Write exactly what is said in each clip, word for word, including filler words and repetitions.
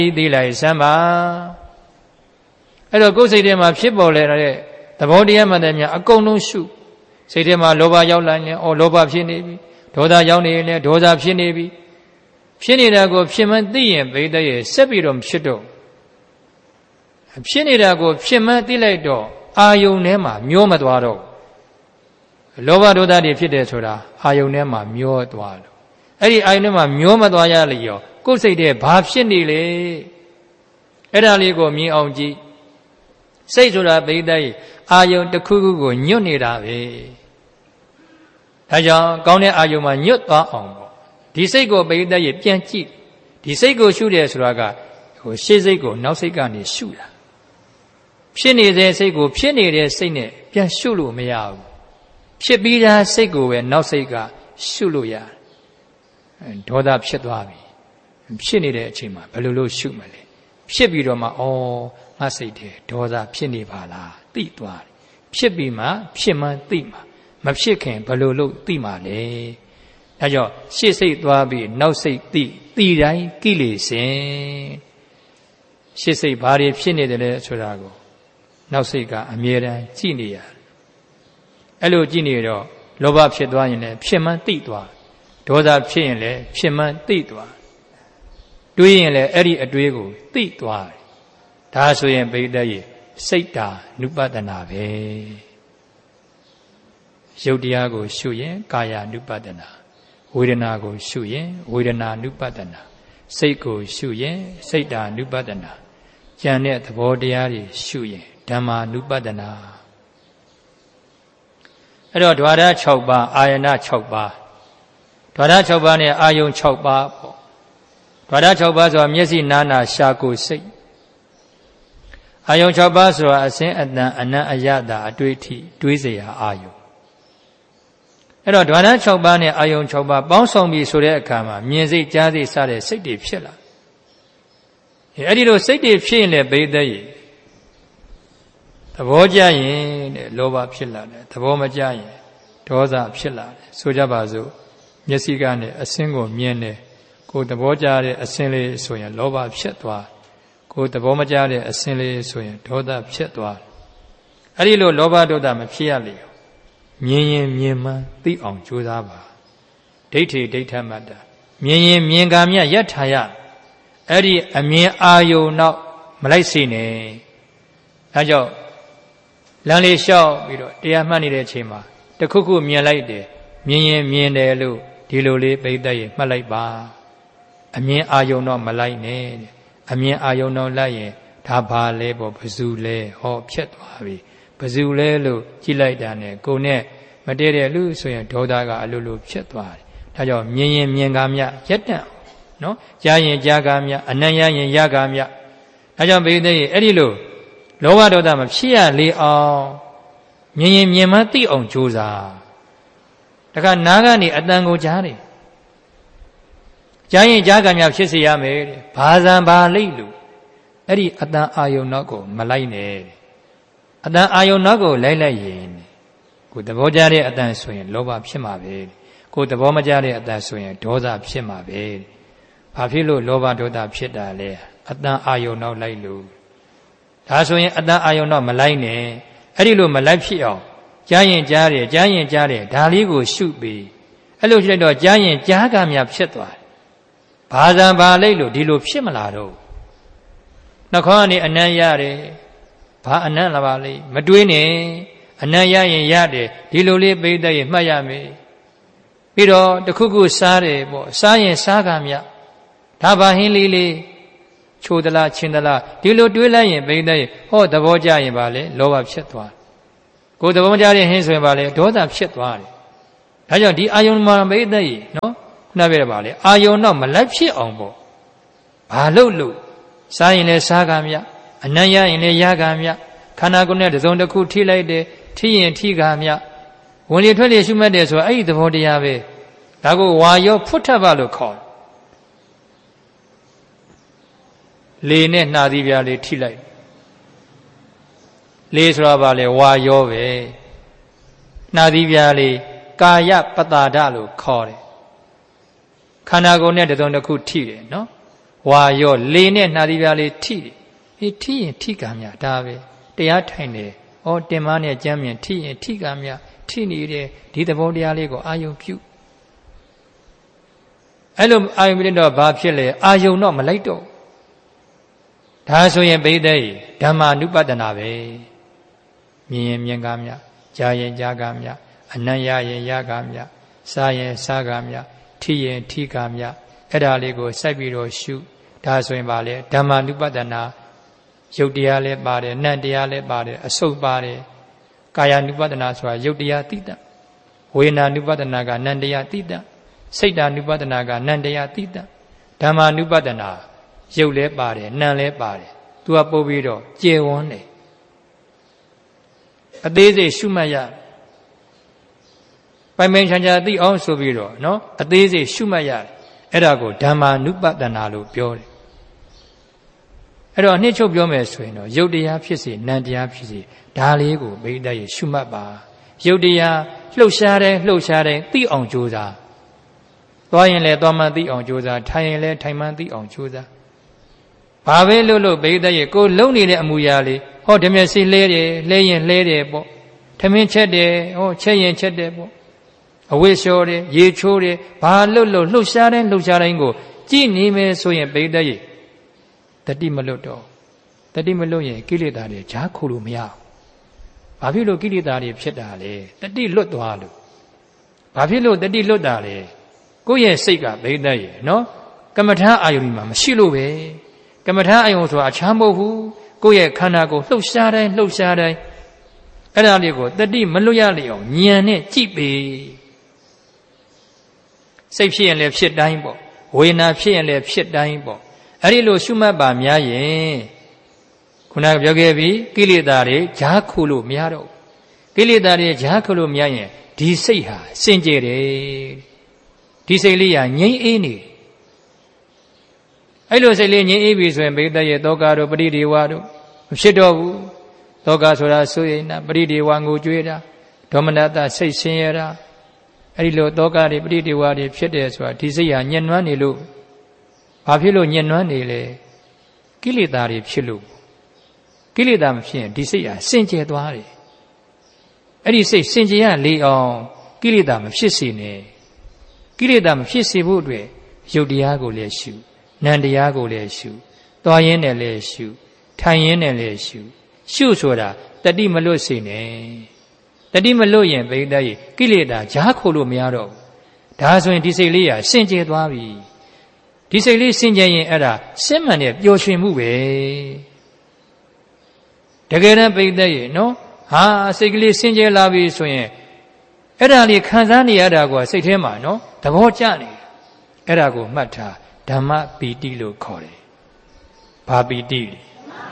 သိလိုက်စမ်းပါအဲ့တော့ကိုယ်စိတ်ထဲမှာဖြစ်ပေါ်လာတဲ့သဘောတရားမှန်တယ်များအကုန်လုံးရှုစိတ်ထဲမှာလောဘရောက်လာရင်အော်လောဘဖြစ်နေပြီဒေါသရောက်နေရင်လည်းဒေါသဖြစ်နေပြီဖြစ်နေတာကိုဖြစ်မှန်းသိရင်ဘိသိက်ရဲ့ဆက်ပြီးတော့မဖြစ်တော့ဖြစ်နေတာကိုဖြစ်မှန်းသိလိုက်တော့အာယုန်ထဲမှာမျောမသွားတော့လောဘဒေါသတွေဖြစ်တယ်ဆိုတာအာယုန်ထဲမှာမျောသွားလို့အဲ့ဒီအာယုန်ထဲမှာမျောမသွားရလေရောကိုယ်စိတ်ထဲဘာဖြစ်နေလဲအဲ့ဒါလေးကိုမြင်အောင်ကြည့်စိတ်ဆိုတာဘိသိက်အာယုန်တစ်ခုခုကိုညွတ်နေတာပဲဒါကြောင့်ကောင်းတဲ့အာယုန်မှာညွတ်သွားအောင်ပေါ့ဒီစိတ်ကိုဘိသိက်ရဲ့ပြန်ကြည့်ဒီစိတ်ကိုရှုတယ်ဆိုတာကဟိုရှေ့စိတ်ကိုနောက်စိတ်ကနေရှုတာဖြစ်နေတဲ့စိတ်ကိုဖြစ်နေတဲ့စိတ်နဲ့ပြန်ရှုလို့မရဘူးဖြစ်ပြီးသားစိတ်ကိုပဲနောက်စိတ်ကရှုလို့ရတယ်ဒေါသဖြစ်သွားပြီဖြစ်နေတဲ့အချိန်မှာဘယ်လိုလုပ်ရှုမလဲဖြစ်ပြီးတော့မှဩငါစိတ်တယ်ဒေါသဖြစ်နေပါလားသိသွားတယ်ဖြစ်ပြီးမှဖြစ်မှသိမှမဖြစ်ခင်ဘယ်လိုလုပ်သိမှလဲဒါကြောင့်ရှေ့စိတ်သွားပြီးနောက်စိတ်သိသိတိုင်းကိလေစဉ်ရှေ့စိတ်ဘာတွေဖြစ်နေတယ်လဲဆိုတာကိုနောက်စိတ်ကအမြဲတမ်းကြည့်နေရတယ်အဲ့လိုကြည့်နေတော့လောဘဖြစ်သွားရင်လည်းဖြစ်မှန်းသိသွားဒေါသဖြစ်ရင်လည်းဖြစ်မှန်းသိသွားတွေးရင်လည်းအဲ့ဒီအတွေးကိုသိသွားတယ်ဒါဆိုရင်ဘိသိက်ရဲ့စိတ်တာနုပဒနာပဲရုပ်တရားကိုရှုရင်ကာယ ानु ပဒနာဝေဒနာကိုရှုရင်ဝေဒနာ ानु ပဒနာစိတ်ကိုရှုရင်စိတ်တာ ानु ပဒနာဉာဏ်နဲ့သဘောတရားတွေရှုရင်ဓမ္မာ ानु ပဒနာအဲ့တော့ဓဝရ၆ပါးအာယနာ၆ပါးဓဝရ၆ပါးနဲ့အာယုံ၆ပါးပေါ့ဓဝရ၆ပါးဆိုတာမျက်စိနားနာရှာကိုစိတ်အာယုံ၆ပါးဆိုတာအစဉ်အတန်အနံ့အယတာအတွေ့အထိတွေးเสียအာယုံအဲ့တော့ဓဝရ၆ပါးနဲ့အာယုံ၆ပါးပေါင်းဆောင်ပြီးဆိုတဲ့အခါမှာမြင်စိတ်ကြားစိတ်စတဲ့စိတ်တွေဖြစ်လာအဲ့ဒီလိုစိတ်တွေဖြစ်ရင်လည်းဘိသိက်ရဲ့သဘောကျရင်တဲ့လောဘဖြစ်လာတယ်သဘောမကျရင်ဒေါသဖြစ်လာတယ်ဆိုကြပါစို့မျက်စိကနဲ့အစင်းကိုမြင်တယ်ကိုယ်သဘောကျတဲ့အစင်းလေးဆိုရင်လောဘဖြစ်သွားကိုယ်သဘောမကျတဲ့အစင်းလေးဆိုရင်ဒေါသဖြစ်သွားအဲ့ဒီလိုလောဘဒေါသမဖြစ်ရလေမြင်ရင်မြင်မှန်းသိအောင်ကြိုးစားပါဒိဋ္ဌိဒိဋ္ဌမတ္တမြင်ရင်မြင်ကမြယထာယအဲ့ဒီအမြင်အာယုံနောက်မလိုက်စေနဲ့အဲကြောင့်လမ်းလေးလျှောက်ပြီးတော့တရားမှတ်နေတဲ့အချိန်မှာတခုခုမြင်လိုက်တယ်မြင်ရင်မြင်တယ်လို့ဒီလိုလေးပိဋကရဲ့မှတ်လိုက်ပါအမြင်အာယုံတော့မလိုက်နဲ့အမြင်အာယုံတော့လိုက်ရင်ဒါဘာလဲပေါ့ဘယ်သူလဲဟောဖြတ်သွားပြီဘယ်သူလဲလို့ကြည့်လိုက်တာနဲ့ကိုယ်နဲ့မတည့်တဲ့လူဆိုရင်ဒေါသကအလိုလိုဖြတ်သွားတယ်ဒါကြောင့်မြင်ရင်မြင်ကားမြရက်တန့်နော်ကြားရင်ကြားကားမြအနံ့ရရင်ရကားမြဒါကြောင့်ပိဋကရဲ့အဲ့ဒီလိုလောဘဒေါသမဖြစ်ရလေအောင်မြင်ရင်မြင်မှသိအောင်ကြိုးစားတခါနားကနေအတန်ကိုကြားတယ်ကြားရင်ကြားကံများဖြစ်စေရမယ်တဲ့ဘာဇံဘာလိတ်လို့အဲ့ဒီအတန်အာယုံနောက်ကိုမလိုက်နဲ့အတန်အာယုံနောက်ကိုလိုက်လိုက်ရင်ကိုယ်သဘောကျတဲ့အတန်ဆိုရင်လောဘဖြစ်မှာပဲကိုယ်သဘောမကျတဲ့အတန်ဆိုရင်ဒေါသဖြစ်မှာပဲဘာဖြစ်လို့လောဘဒေါသဖြစ်တာလဲအတန်အာယုံနောက်လိုက်လို့ဒါဆိုရင်အတန်အာယုံတော့မလိုက်နဲ့အဲ့ဒီလိုမလိုက်ဖြစ်အောင်ကြားရင်ကြားတယ်ကြားရင်ကြားတယ်ဒါလေးကိုရှုပြီးအဲ့လိုဖြစ်တော့ကြားရင်ကြားကများဖြစ်သွားတယ်ဘာဇံဘာလိတ်လို့ဒီလိုဖြစ်မလာတော့နှခေါင်းကနေအနံ့ရတယ်ဘာအနံ့လာပါလိမ့်မတွေးနဲ့အနံ့ရရင်ရတယ်ဒီလိုလေးပိဋကရဲ့မှတ်ရမယ်ပြီးတော့တခုခုစားတယ်ပေါ့စားရင်စားကများဒါဘာဟင်းလေးလေးချိုသလားချင်းသလားဒီလိုတွေးလိုက်ရင်ပိဋကရဲ့ဟောသဘောကျရင်ပါလေလောဘဖြစ်သွားကိုယ်သဘောမကျတဲ့ဟင်းဆိုရင်ပါလေဒေါသဖြစ်သွားတယ်ဒါကြောင့်ဒီအာယုံမှာပိဋကရဲ့နော်ခုနပြောရပါလေအာယုံတော့မလိုက်ဖြစ်အောင်ပေါ့ဘာလို့လို့စားရင်လည်းစားကမြအနံ့ရရင်လည်းရကမြခန္ဓာကိုယ်နဲ့တစုံတစ်ခုထိလိုက်တယ်ထိရင်ထိကမြဝင်လေထွက်လေရှုမှတ်တယ်ဆိုတော့အဲ့ဒီသဘောတရားပဲဒါကိုဝါရောဖွတ်ထပ်ပါလို့ခေါ်လေနဲ့နှာသီးပြားလေးထိလိုက်လေဆိုတာပါလေဝါရောပဲနှာသီးပြားလေးကာယပတ္တာဒလို့ခေါ်တယ်ခန္ဓာကိုယ်နဲ့တစုံတစ်ခုထိတယ်နော်ဝါရောလေနဲ့နှာသီးပြားလေးထိတယ်အေးထိရင်ထိကံမြဒါပဲတရားထိုင်တယ်ဩတင်မနဲ့ကြမ်းမြင်ထိရင်ထိကံမြထိနေတယ်ဒီသဘောတရားလေးကိုအာယုံပြုအဲ့လိုအာယုံပြုတော့ဘာဖြစ်လဲအာယုံတော့မလိုက်တော့ဒါဆိုရင်ဘိသိက်ဓမ္မာနုပဒနာပဲမြင်ရင်မြင်ကားမြကြားရင်ကြားကားမြအနံ့ရရင်ရကားမြစားရင်စားကားမြထိရင်ထိကားမြအဲ့ဒါလေးကိုစိုက်ပြီးတော့ရှုဒါဆိုရင်ပါလေဓမ္မာနုပဒနာရုပ်တရားလည်းပါတယ်နံ့တရားလည်းပါတယ်အစုပ်ပါတယ်ကာယ ानु ပဒနာဆိုတာရုပ်တရားသိတတ်ဝေဒနာ ानु ပဒနာကနံတရားသိတတ်စိတ်ဓာ ानु ပဒနာကနံတရားသိတတ်ဓမ္မာ ानु ပဒနာရုပ်လည်းပါတယ်နံလည်းပါတယ်သူကပို့ပြီးတော့ကျေဝန်းတယ်အသေးစိတ်ရှုမှတ်ရပိုင်ပိုင်ချာချာသိအောင်ဆိုပြီးတော့နော်အသေးစိတ်ရှုမှတ်ရတယ်အဲ့ဒါကိုဓမ္မာ ानु ပဒနာလို့ပြောတယ်အဲ့တော့အနှစ်ချုပ်ပြောမယ်ဆိုရင်တော့ရုပ်တရားဖြစ်စေနံတရားဖြစ်စေဒါလေးကိုဘိဓာရေရှုမှတ်ပါရုပ်တရားလှုပ်ရှားတယ်လှုပ်ရှားတယ်သိအောင်ကြိုးစားသွားရင်လည်းသွားမှသိအောင်ကြိုးစားထိုင်ရင်လည်းထိုင်မှသိအောင်ကြိုးစားဘာပဲလို့လို့ဘိဓာရေကိုလုံနေတဲ့အမူအရာလေးဟောဓမျက်စိလဲတယ်လဲရင်လဲတယ်ပေါ့ထမင်းချက်တယ်ဟောချက်ရင်ချက်တယ်ပေါ့အဝိလျှော်တယ်ရေချိုးတယ်ဘာလို့လို့လှုပ်ရှားတယ်လှုပ်ရှားတိုင်းကိုကြည့်နေမယ်ဆိုရင်ဘိဓာရေတတိမလွတ်တော့တတိမလွတ်ရင်ကိလေသာတွေဈာခုလို့မရဘာဖြစ်လို့ကိလေသာတွေဖြစ်တာလဲတတိလွတ်သွားလို့ဘာဖြစ်လို့တတိလွတ်တာလဲကိုယ့်ရဲ့စိတ်ကဘိဓာရေနော်ကမ္မထာအာယုန်မှာမရှိလို့ပဲကမ္မထာအာယုန်ဆိုတာအခြားမဟုတ်ဘူးကိုယ့်ရဲ့ခန္ဓာကိုယ်လှုပ်ရှားတိုင်းလှုပ်ရှားတိုင်းအဲ့ဒါလေးကိုတတိမလွတ်ရလေအောင်ဉာဏ်နဲ့ကြည့်ပေစိတ်ဖြစ်ရင်လည်းဖြစ်တိုင်းပေါ့ဝေဒနာဖြစ်ရင်လည်းဖြစ်တိုင်းပေါ့အဲ့ဒီလိုရှုမှတ်ပါများရင်ခုနကပြောခဲ့ပြီကိလေသာတွေဈာခုလို့မရတော့ကိလေသာတွေဈာခုလို့မရရင်ဒီစိတ်ဟာစင်ကြယ်တယ်ဒီစိတ်လေးဟာငြိမ်းအေးနေအဲ့လိုစိတ်လေးငြိမ်းအေးပြီဆိုရင်ဘိဓရဲ့တောကတို့ပရိဒေဝတို့မဖြစ်တော့ဘူးတောကဆိုတာဆိုရင်ပရိဒေဝငိုကြွေးတာဒေါမနတစိတ်ဆင်းရဲတာအဲ့ဒီလိုတောကတွေပရိဒေဝတွေဖြစ်တယ်ဆိုတာဒီစိတ်ဟာညှဉ်းနှွမ်းနေလို့ဘာဖြစ်လို့ညှဉ်းနှွမ်းနေလဲကိလေသာတွေဖြစ်လို့ကိလေသာမဖြစ်ရင်ဒီစိတ်ဟာစင်ကြယ်သွားတယ်အဲ့ဒီစိတ်စင်ကြယ်ရလေအောင်ကိလေသာမဖြစ်စေနဲ့ကိလေသာမဖြစ်စေဖို့အတွက်ရုပ်တရားကိုလည်းရှုနံတရားကိုလည်းရှုသွားရင်းနဲ့လည်းရှုထိုင်ရင်းနဲ့လည်းရှုရှုဆိုတာတတိမလွတ်စေနဲ့တတိမလွတ်ရင်ဘိဓာရေကိလေသာဈာခုလို့မရတော့ဘူးဒါဆိုရင်ဒီစိတ်လေးဟာစင်ကြယ်သွားပြီဒီစိတ်လေးစင်ကြယ်ရင်အဲ့ဒါစစ်မှန်တဲ့ပျော်ရွှင်မှုပဲတကယ်တမ်းပိဋကရေနော်ဟာစိတ်ကလေးစင်ကြယ်လာပြီဆိုရင်အဲ့ဒါလေးခံစားနေရတာကစိတ်ထဲမှာနော်သဘောကျနေအဲ့ဒါကိုမှတ်ထားဓမ္မပီတိလို့ခေါ်တယ်ဘာပီတိလဲ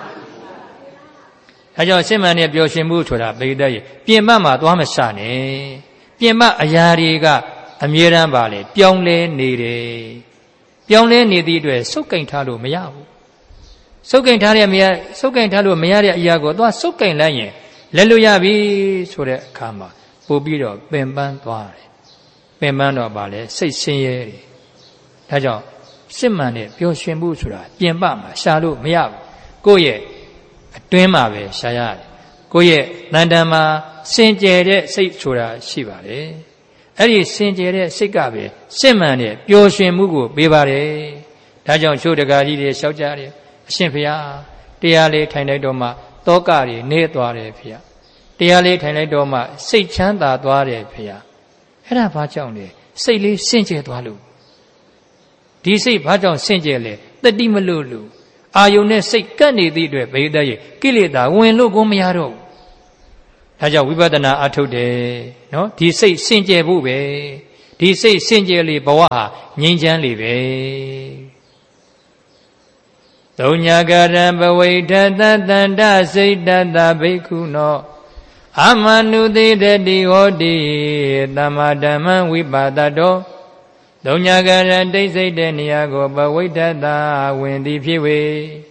အဲကြောင့်စစ်မှန်တဲ့ပျော်ရွှင်မှုဆိုတာပိဋကရေပြင်ပမှာသွားမစနဲ့ပြင်ပအရာတွေကအမြဲတမ်းပါလေပြောင်းလဲနေတယ်ပြောင်းလဲနေသည့်အတွက်စုပ်ကင်ထားလို့မရဘူးစုပ်ကင်ထားရမရစုပ်ကင်ထားလို့မရတဲ့အရာကိုသွားစုပ်ကင်လိုက်ရင်လက်လို့ရပြီဆိုတဲ့အခါမှာပို့ပြီးတော့ပင်ပန်းသွားတယ်ပင်ပန်းတော့ပါလေစိတ်ဆင်းရဲတယ်ဒါကြောင့်စစ်မှန်တဲ့ပျော်ရွှင်မှုဆိုတာပြင်ပမှာရှာလို့မရဘူးကိုယ့်ရဲ့အတွင်းမှာပဲရှာရတယ်ကိုယ့်ရဲ့တန်တန်မှာစင်ကြယ်တဲ့စိတ်ဆိုတာရှိပါတယ်အဲ့ဒီစင်ကြယ်တဲ့စိတ်ကပဲစစ်မှန်တဲ့ပျော်ရွှင်မှုကိုပေးပါတယ်ဒါကြောင့်ချို့တကားကြီးတွေလျှောက်ကြတယ်အရှင်ဘုရားတရားလေးထိုင်လိုက်တော့မှတောကတွေနေသွားတယ်ဖေ။တရားလေးထိုင်လိုက်တော့မှစိတ်ချမ်းသာသွားတယ်ဖေ။အဲ့ဒါဘာကြောင့်လဲစိတ်လေးစင်ကြယ်သွားလို့ဒီစိတ်ဘာကြောင့်စင်ကြယ်လဲတတိမလို့လို့အာယုန်နဲ့စိတ်ကပ်နေသည့်အတွက်ဘိဓရဲ့ကိလေသာဝင်လို့ကိုမရတော့ဘူး။ဒါကြောင့်ဝိပဿနာအထုတ်တယ်နော်ဒီစိတ်စင်ကြယ်ဖို့ပဲဒီစိတ်စင်ကြယ်လေဘဝဟာငြိမ်းချမ်းလေပဲသုံးညာကရံဘဝိထသတန္တစိတ်တတဘိက္ခုနောအမနုတိတတိဟောတိသမ္မာဓမ္မဝိပါဒတောသုံးညာကရံတိတ်စိတ်တဲ့နေရာကိုဘဝိထသဝင်သည်ဖြစ်၍